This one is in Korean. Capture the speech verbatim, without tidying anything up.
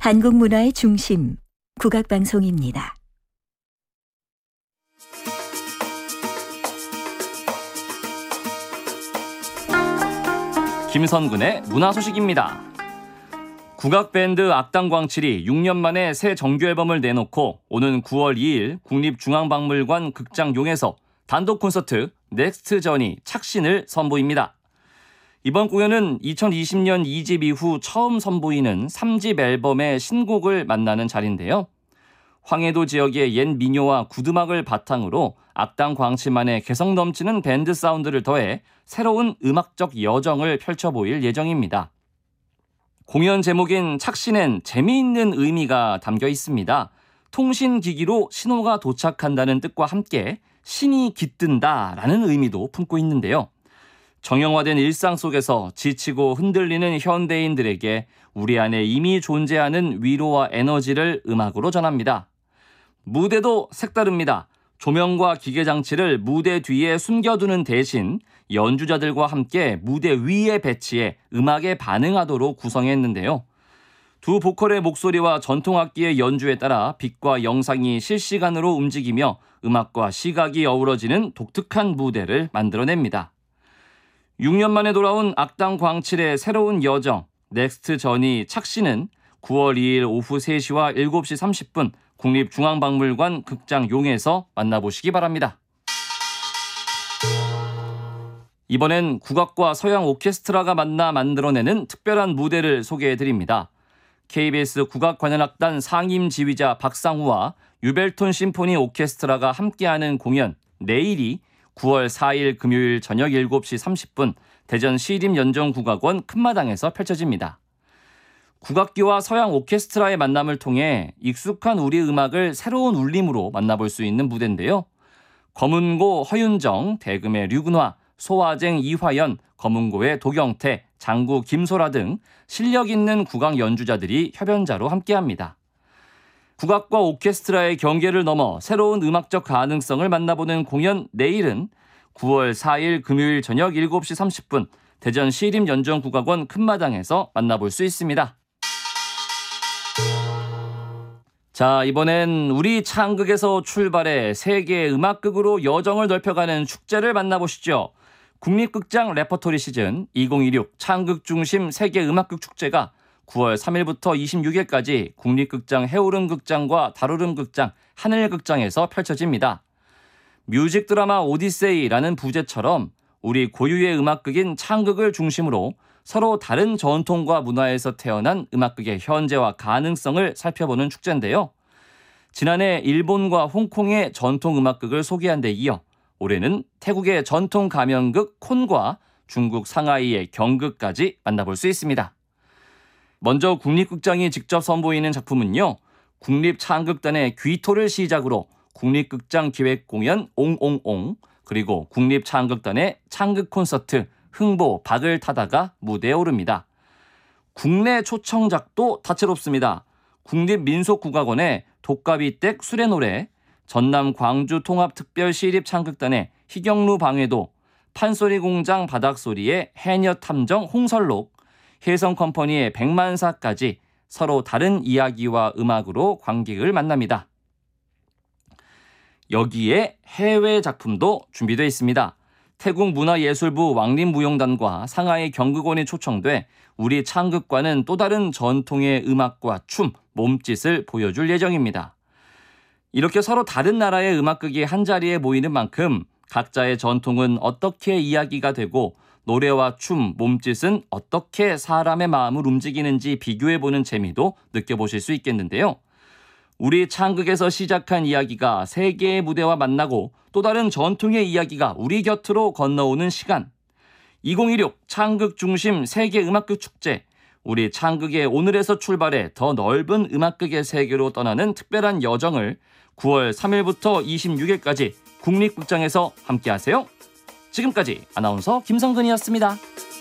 한국 문화의 중심, 국악방송입니다. 김선근의 문화소식입니다. 국악밴드 악당광칠이 육 년 만에 새 정규 앨범을 내놓고 오는 구월 이일 국립중앙박물관 극장용에서 단독 콘서트 넥스트 저니 착신을 선보입니다. 이번 공연은 이천이십 년 이 집 이후 처음 선보이는 삼 집 앨범의 신곡을 만나는 자리인데요. 황해도 지역의 옛 민요와 구두막을 바탕으로 악당광칠만의 개성 넘치는 밴드 사운드를 더해 새로운 음악적 여정을 펼쳐보일 예정입니다. 공연 제목인 착신엔 재미있는 의미가 담겨 있습니다. 통신기기로 신호가 도착한다는 뜻과 함께 신이 깃든다라는 의미도 품고 있는데요. 정형화된 일상 속에서 지치고 흔들리는 현대인들에게 우리 안에 이미 존재하는 위로와 에너지를 음악으로 전합니다. 무대도 색다릅니다. 조명과 기계장치를 무대 뒤에 숨겨두는 대신 연주자들과 함께 무대 위에 배치해 음악에 반응하도록 구성했는데요. 두 보컬의 목소리와 전통악기의 연주에 따라 빛과 영상이 실시간으로 움직이며 음악과 시각이 어우러지는 독특한 무대를 만들어냅니다. 육 년 만에 돌아온 악당광칠의 새로운 여정, 넥스트 저니 착신은 구월 이일 오후 세 시와 일곱 시 삼십 분 국립중앙박물관 극장용에서 만나보시기 바랍니다. 이번엔 국악과 서양 오케스트라가 만나 만들어내는 특별한 무대를 소개해드립니다. 케이비에스 국악관현악단 상임지휘자 박상우와 유벨톤 심포니 오케스트라가 함께하는 공연 내일이 구월 사일 금요일 저녁 일곱 시 삼십 분 대전 시립연정국악원 큰마당에서 펼쳐집니다. 국악기와 서양 오케스트라의 만남을 통해 익숙한 우리 음악을 새로운 울림으로 만나볼 수 있는 무대인데요. 검은고 허윤정, 대금의 류근화, 소화쟁 이화연, 검은고의 도경태, 장구 김소라 등 실력 있는 국악 연주자들이 협연자로 함께합니다. 국악과 오케스트라의 경계를 넘어 새로운 음악적 가능성을 만나보는 공연 내일은 구월 사일 금요일 저녁 일곱 시 삼십 분 대전 시립연정국악원 큰마당에서 만나볼 수 있습니다. 자, 이번엔 우리 창극에서 출발해 세계 음악극으로 여정을 넓혀가는 축제를 만나보시죠. 국립극장 레퍼토리 시즌 이천이십육 창극 중심 세계 음악극 축제가 구월 삼일부터 이십육일까지 국립극장 해오름극장과 달오름극장, 하늘극장에서 펼쳐집니다. 뮤직 드라마 오디세이라는 부제처럼 우리 고유의 음악극인 창극을 중심으로 서로 다른 전통과 문화에서 태어난 음악극의 현재와 가능성을 살펴보는 축제인데요. 지난해 일본과 홍콩의 전통 음악극을 소개한 데 이어 올해는 태국의 전통 가면극 콘과 중국 상하이의 경극까지 만나볼 수 있습니다. 먼저 국립극장이 직접 선보이는 작품은요. 국립창극단의 귀토를 시작으로 국립극장 기획공연 옹옹옹, 그리고 국립창극단의 창극 콘서트 흥보 박을 타다가 무대에 오릅니다. 국내 초청작도 다채롭습니다. 국립민속국악원의 독가비댁 수레노래, 전남 광주 통합특별시립창극단의 희경루 방해도, 판소리공장 바닥소리의 해녀탐정 홍설록, 혜성컴퍼니의 백만사까지 서로 다른 이야기와 음악으로 관객을 만납니다. 여기에 해외 작품도 준비되어 있습니다. 태국 문화예술부 왕림무용단과 상하이 경극원이 초청돼 우리 창극과는 또 다른 전통의 음악과 춤, 몸짓을 보여줄 예정입니다. 이렇게 서로 다른 나라의 음악극이 한자리에 모이는 만큼 각자의 전통은 어떻게 이야기가 되고 노래와 춤, 몸짓은 어떻게 사람의 마음을 움직이는지 비교해보는 재미도 느껴보실 수 있겠는데요. 우리 창극에서 시작한 이야기가 세계의 무대와 만나고 또 다른 전통의 이야기가 우리 곁으로 건너오는 시간. 이천이십육 창극 중심 세계 음악극 축제. 우리 창극의 오늘에서 출발해 더 넓은 음악극의 세계로 떠나는 특별한 여정을 구월 삼일부터 이십육일까지 국립극장에서 함께하세요. 지금까지 아나운서 김성근이었습니다.